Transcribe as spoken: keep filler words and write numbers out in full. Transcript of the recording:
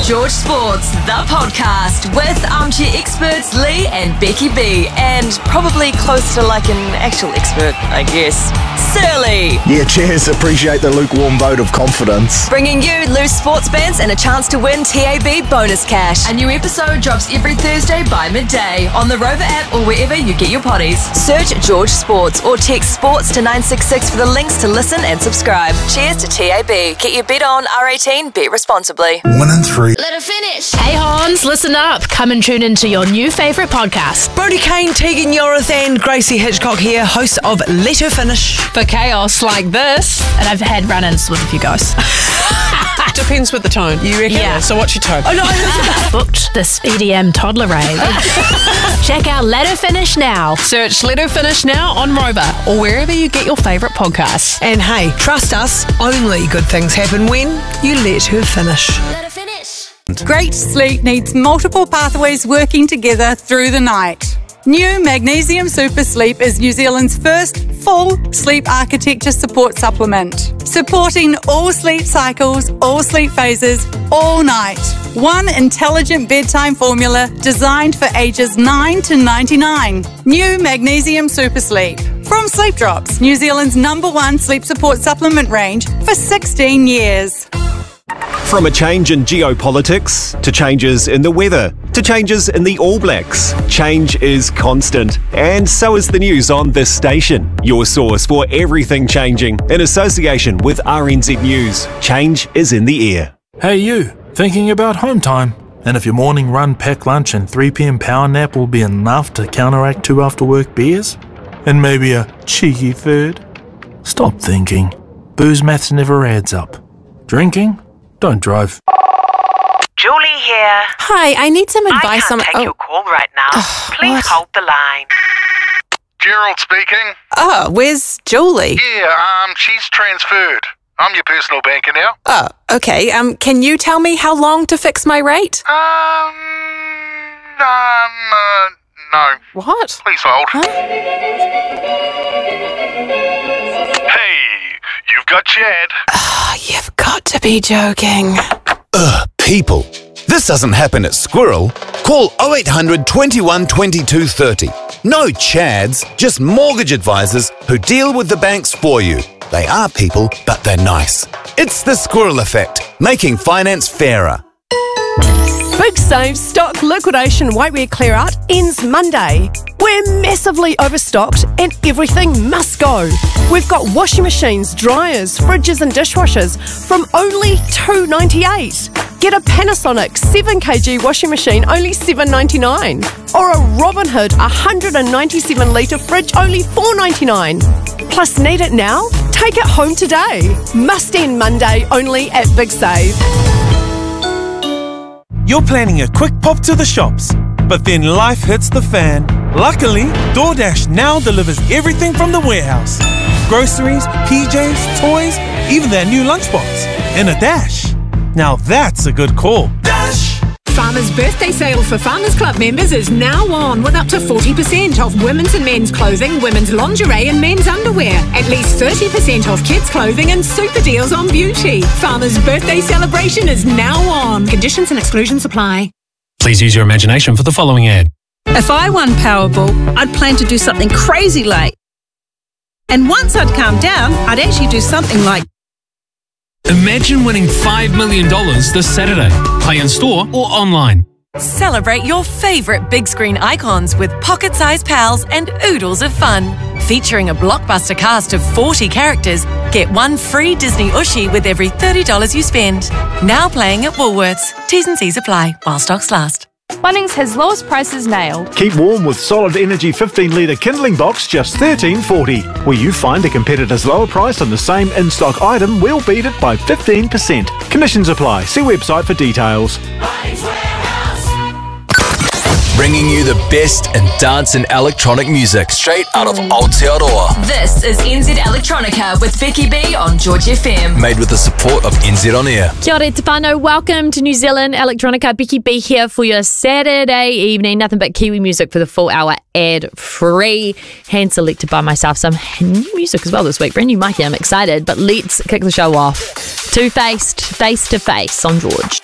George Sports, the podcast with armchair experts Lee and Becky B, and probably close to like an actual expert, I guess, Surly. Yeah, cheers. Appreciate the lukewarm vote of confidence. Bringing you loose sports bands and a chance to win T A B bonus cash. A new episode drops every Thursday by midday on the Rover app or wherever you get your potties. Search George Sports or text sports to nine six six for the links to listen and subscribe. Cheers to T A B. Get your bet on. R eighteen. Bet responsibly. One and three. Let her finish. Hey Hans, listen up. Come and tune into your new favourite podcast. Brody Kane, Tegan Yorith and Gracie Hitchcock here, hosts of Let Her Finish. For chaos like this. And I've had run-ins with a few guys. Depends with the tone. You reckon? Yeah. So what's your tone? Oh no, I booked this E D M toddler rave. Check out Let Her Finish now. Search Let Her Finish now on Rover or wherever you get your favourite podcasts. And hey, trust us, only good things happen when you let her finish. Let her finish. Great sleep needs multiple pathways working together through the night. New Magnesium Super Sleep is New Zealand's first full sleep architecture support supplement, supporting all sleep cycles, all sleep phases, all night. One intelligent bedtime formula designed for ages nine to ninety-nine. New Magnesium Super Sleep. From Sleep Drops, New Zealand's number one sleep support supplement range for sixteen years. From a change in geopolitics, to changes in the weather, to changes in the All Blacks, change is constant. And so is the news on this station. Your source for everything changing, in association with R N Z News. Change is in the air. Hey you, thinking about home time? And if your morning run, pack lunch and three p.m. power nap will be enough to counteract two after-work beers? And maybe a cheeky third? Stop thinking. Booze maths never adds up. Drinking? Don't drive. Julie here. Hi, I need some advice I can't on... take oh. your call right now. Oh, Please what? hold the line. Gerald speaking. Oh, where's Julie? Yeah, um, she's transferred. I'm your personal banker now. Oh, okay. Um, can you tell me how long to fix my rate? Um, um, uh, no. What? Please hold. Huh? Hey, you've got Chad. Oh, you've got to be joking. Ugh, people. This doesn't happen at Squirrel. Call oh eight hundred, twenty-one, twenty-two, thirty. No Chads, just mortgage advisors who deal with the banks for you. They are people, but they're nice. It's the Squirrel Effect, making finance fairer. Big Save stock liquidation whitewear clear out ends Monday. We're massively overstocked and everything must go. We've got washing machines, dryers, fridges and dishwashers from only two dollars ninety-eight. Get a Panasonic seven kilogram washing machine only seven dollars ninety-nine. Or a Robinhood one hundred ninety-seven litre fridge only four dollars ninety-nine. Plus, need it now? Take it home today. Must end Monday only at Big Save. You're planning a quick pop to the shops, but then life hits the fan. Luckily, DoorDash now delivers everything from the warehouse. Groceries, P Js, toys, even their new lunchbox. In a dash. Now that's a good call. Dash! Farmers' birthday sale for Farmers Club members is now on with up to forty percent off women's and men's clothing, women's lingerie and men's underwear. At least thirty percent off kids' clothing and super deals on beauty. Farmers' birthday celebration is now on. Conditions and exclusions apply. Please use your imagination for the following ad. If I won Powerball, I'd plan to do something crazy like. And once I'd calmed down, I'd actually do something like. Imagine winning five million dollars this Saturday. Play in store or online. Celebrate your favourite big screen icons with pocket-sized pals and oodles of fun. Featuring a blockbuster cast of forty characters, get one free Disney Ushi with every thirty dollars you spend. Now playing at Woolworths. T's and C's apply while stocks last. Bunnings has lowest prices nailed. Keep warm with Solid Energy fifteen litre kindling box, just thirteen forty. Where you find a competitor's lower price on the same in-stock item, we'll beat it by fifteen percent. Conditions apply. See website for details. Bringing you the best in dance and electronic music straight out of Aotearoa. This is N Z Electronica with Becky B on George F M. Made with the support of N Z On Air. Kia ora te whānau. Welcome to New Zealand Electronica. Becky B here for your Saturday evening. Nothing but Kiwi music for the full hour, ad-free. Hand selected by myself. Some new music as well this week. Brand new Mikey. I'm excited. But let's kick the show off. Two-faced, face-to-face on George.